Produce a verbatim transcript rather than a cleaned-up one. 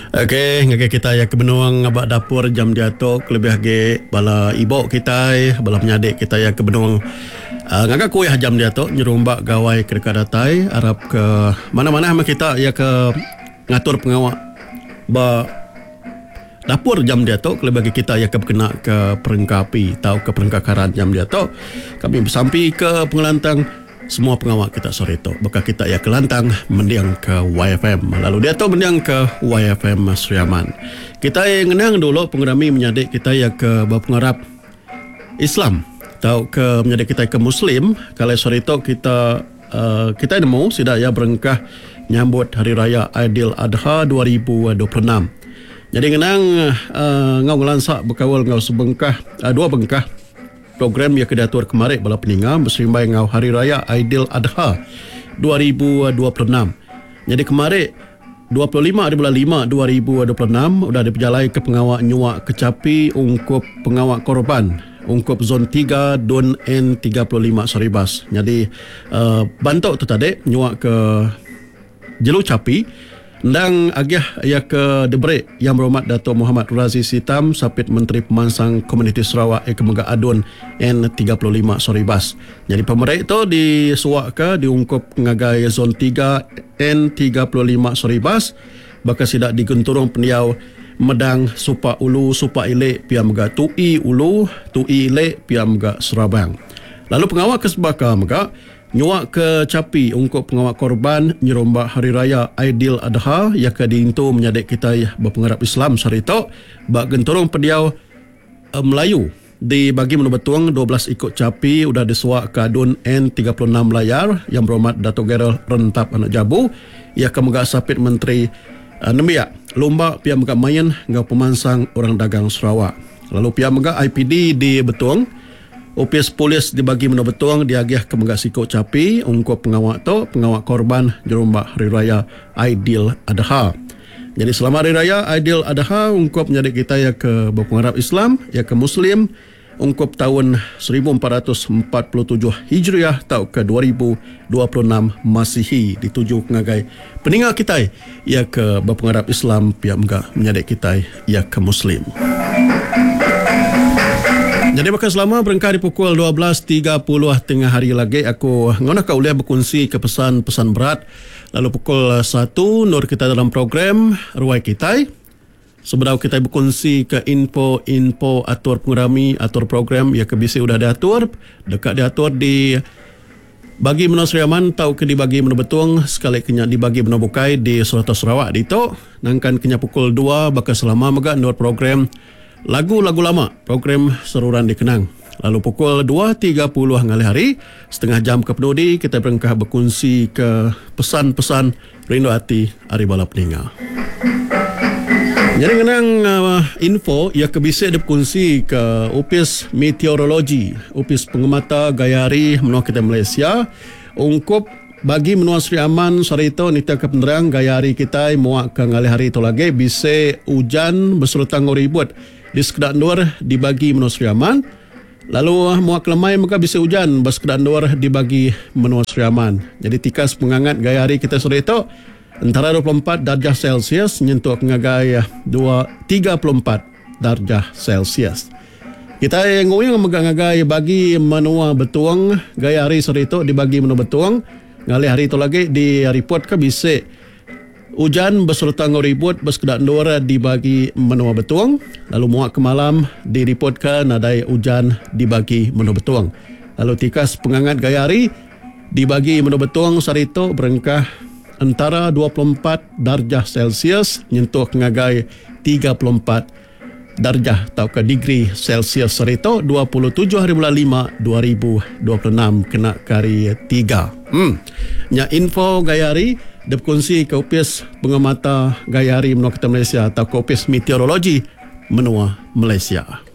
Okey, ngake kita ya kebenuang abak dapur jam diatok lebih lagi bala ibu kita, bala penyadik kita ya kebenuang uh, ngaka kuih jam diatok nyerumbak gawai ke dekat datai Arab ke mana-mana sama kita ya ke ngatur pengawak ba dapur jam diatok lebih lagi kita ya ke berkena ke perengkapi atau ke perengkakaran jam diatok kami bersampi ke pengelantang semua pengawak kita sore itu. Bakal kita ya kelantang mendiang ke Y F M. Lalu dia tu mendiang ke Y F M Sriaman. Kita yang ngenang dulu pengerami menyadik kita ya ke pengarap Islam atau ke menyadik kita ke Muslim. Kalau sore itu kita uh, kita nemu sudah ya berengkah nyambut Hari Raya Aidil Adha dua ribu dua puluh enam. Jadi ngenang uh, ngau ngelansak berkawal ngau sebengkah uh, dua bengkah program yang kedatur kemarin bala peninga berserimbai ngau Hari Raya Aidil Adha dua ribu dua puluh enam. Jadi kemarin dua puluh lima hari bulan lima dua ribu dua puluh enam sudah diperjalai ke pengawak nyuak kecapi ungkup pengawak korban ungkup zon tiga Dun N tiga puluh lima Soribas. Jadi uh, bantuk tu tadi nyuak ke Jelu Capi dan agih ya ke Debrek yang berhormat Datuk Muhammad Razi Sitam Sapit Menteri Pemansang Komuniti Sarawak yang kemega Adun N tiga puluh lima Soribas. Jadi pemerintah itu disuak ke diungkup ngagai zon tiga N tiga puluh lima Soribas bakal sidak digenturung pendiau Medang Supa Ulu Supa Ilek pia mega Tui Ulu Tui Ilek pia mega Serabang. Lalu pengawak kesebaka mega nyuak ke Capi ungkup pengawak korban nyerombak Hari Raya Aidil Adha yang ke diintu menyadik kita berpengarap Islam sarito bak genturung pediau uh, Melayu di bagi menubetuang dua belas ikut Capi udah disuak ke Adun N tiga puluh enam layar yang berhormat Datuk Gerald Rentap Anak Jabu ia ke mega Sapit Menteri uh, Nembiak lomba pia mega main ngau pemansang orang dagang Sarawak. Lalu pia mega I P D di Betuang O P S Polis dibagi menubetuang diagih ke Megak Siko Capi ungkup pengawak tu pengawak korban jerumbak Hari Raya Aidil Adha. Jadi selama Hari Raya Aidil Adha ungkup menyadik kita ya ke berpengarap Islam ya ke Muslim ungkup tahun seribu empat ratus empat puluh tujuh Hijriah atau ke dua ribu dua puluh enam Masihi dituju ngagai peningat kita ya ke berpengarap Islam pihak Megak menyadik kita ya ke Muslim. Jadi bakal selama berengkah di pukul dua belas tiga puluh tengah hari lagi aku ngono ka uliah berkongsi ke pesan-pesan berat. Lalu pukul satu nur kita dalam program Ruai Kitai. Sebenarnya kita berkongsi ke info-info atur pengurami atur program ya ke bisi udah diatur dekat diatur di bagi Menua Sriaman tau ke dibagi Menua Betuang sekali kenya dibagi Menua Bukai di Surata Sarawak dito nangkan kenya pukul dua bakal selama mega nur program lagu-lagu lama program Seruran Dikenang. Lalu pukul dua tiga puluh ngali hari setengah jam ke penudi kita berengkah berkongsi ke pesan-pesan rindu hati Ari Bala Peninga. Jadi ngenang uh, info ia kebisik berkongsi ke Opis Meteorologi Opis Pengamata Gayari Menua kita Malaysia ungkup bagi Menua Sriaman sore itu nita ke penerang Gayari kita muak ke ngali hari itu lagi bisik hujan berserta ngoribut di sekedar nur dibagi Menua Sriaman. Lalu muak lemai maka bisa hujan bas sekedar nur dibagi Menua Sriaman. Jadi tikas pengangat gaya hari kita sore itu antara dua puluh empat darjah Celsius nyentuh pengagai tiga puluh empat darjah Celsius. Kita yang ngoyong megang gaya bagi Menua Betuang gaya hari sore itu dibagi Menua Betuang. Ngali hari itu lagi di report ke bisa hujan beserta ngoribut bersekedar dua dibagi Menua Betuang. Lalu muak ke malam diripotkan nadai hujan dibagi Menua Betuang. Lalu tikas pengangat gaya hari dibagi Menua Betuang sarito berengkah antara dua puluh empat darjah Celsius nyentuh ngagai tiga puluh empat darjah atau ke degree Celsius sarito dua puluh tujuh hari bulan lima dua ribu dua puluh enam kena kari tiga. Hmm. Nya info gaya hari berkongsi ke Opis Pengamata Gaya Hari Menua Kita Malaysia atau ke Opis Meteorologi Menua Malaysia.